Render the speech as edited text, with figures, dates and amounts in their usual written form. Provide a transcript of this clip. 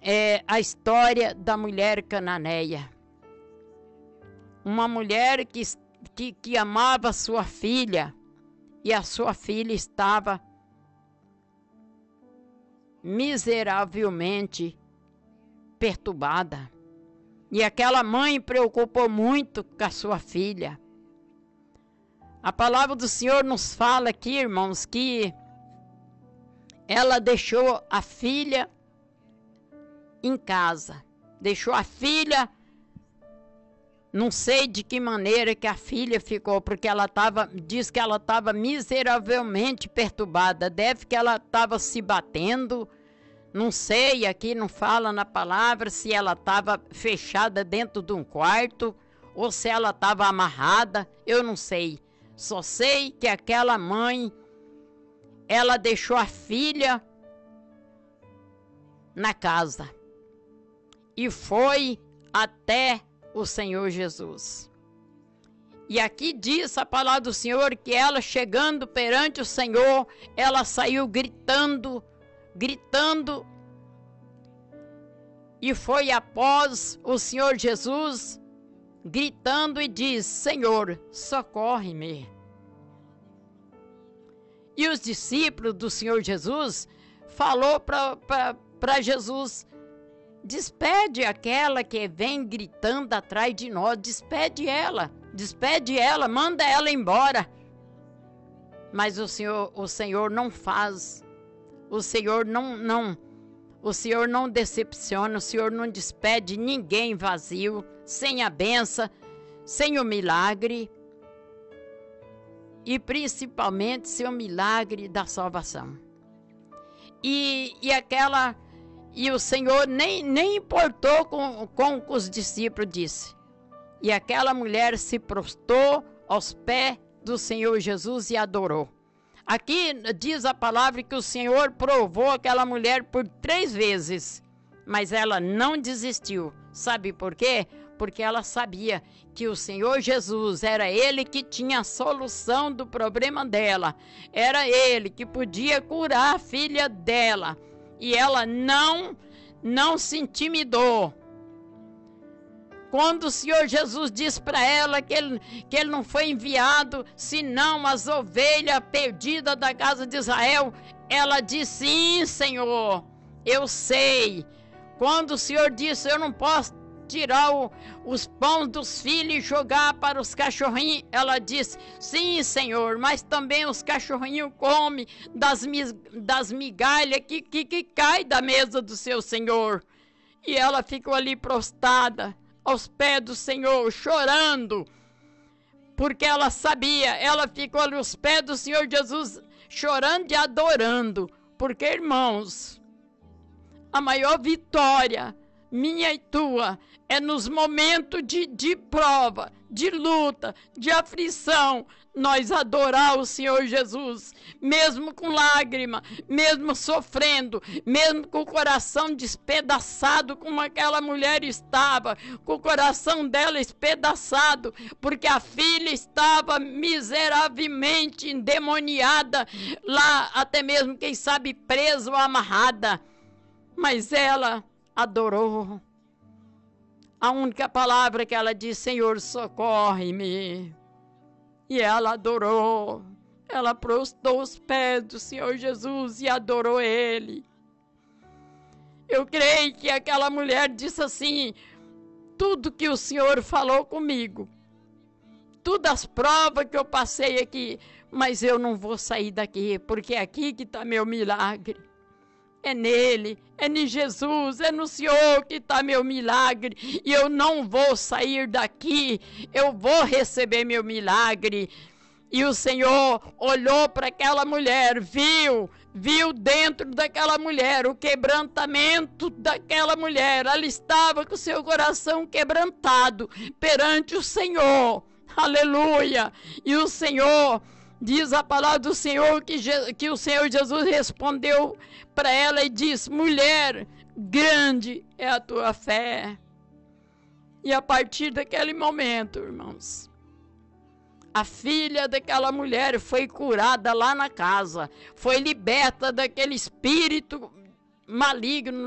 a história da mulher cananeia. Uma mulher que amava sua filha, e a sua filha estava miseravelmente perturbada. E aquela mãe preocupou muito com a sua filha. A palavra do Senhor nos fala aqui, irmãos, que ela deixou a filha em casa. Deixou a filha, não sei de que maneira que a filha ficou, porque diz que ela estava miseravelmente perturbada. Deve que ela estava se batendo. Não sei, aqui não fala na palavra se ela estava fechada dentro de um quarto ou se ela estava amarrada. Eu não sei. Só sei que aquela mãe, ela deixou a filha na casa e foi até o Senhor Jesus. E aqui diz a palavra do Senhor que ela, chegando perante o Senhor, ela saiu gritando, e foi após o Senhor Jesus gritando e diz: Senhor, socorre-me. E os discípulos do Senhor Jesus falou para Jesus: despede aquela que vem gritando atrás de nós, despede ela, manda ela embora. Mas o Senhor não faz, o Senhor não decepciona, o Senhor não despede ninguém vazio, sem a benção, sem o milagre, e principalmente sem o milagre da salvação. E o Senhor nem importou com os discípulos, disse. E aquela mulher se prostrou aos pés do Senhor Jesus e adorou. Aqui diz a palavra que o Senhor provou aquela mulher por 3 vezes, mas ela não desistiu. Sabe por quê? Porque ela sabia que o Senhor Jesus era Ele que tinha a solução do problema dela. Era Ele que podia curar a filha dela. E ela não se intimidou. Quando o Senhor Jesus disse para ela que ele não foi enviado senão as ovelhas perdidas da casa de Israel, ela disse: sim, Senhor, eu sei. Quando o Senhor disse: eu não posso tirar os pães dos filhos e jogar para os cachorrinhos, ela disse: sim, Senhor, mas também os cachorrinhos comem das migalhas que cai da mesa do seu Senhor. E ela ficou ali prostrada aos pés do Senhor, chorando, porque ela sabia. Ela ficou ali aos pés do Senhor Jesus, chorando e adorando, porque, irmãos, a maior vitória minha e tua é nos momentos de prova, de luta, de aflição, nós adorar o Senhor Jesus, mesmo com lágrima, mesmo sofrendo, mesmo com o coração despedaçado, como aquela mulher estava, com o coração dela espedaçado, porque a filha estava miseravelmente endemoniada, lá até mesmo, quem sabe, presa ou amarrada, mas ela adorou. A única palavra que ela disse: Senhor, socorre-me. E ela adorou. Ela prostrou os pés do Senhor Jesus e adorou Ele. Eu creio que aquela mulher disse assim: tudo que o Senhor falou comigo, todas as provas que eu passei aqui, mas eu não vou sair daqui, porque é aqui que está meu milagre. É nele, é em Jesus, é no Senhor que está meu milagre. E eu não vou sair daqui, eu vou receber meu milagre. E o Senhor olhou para aquela mulher, viu dentro daquela mulher o quebrantamento daquela mulher. Ela estava com seu coração quebrantado perante o Senhor. Aleluia! E o Senhor, diz a palavra do Senhor, que o Senhor Jesus respondeu para ela e disse: mulher, grande é a tua fé. E a partir daquele momento, irmãos, a filha daquela mulher foi curada lá na casa, foi liberta daquele espírito maligno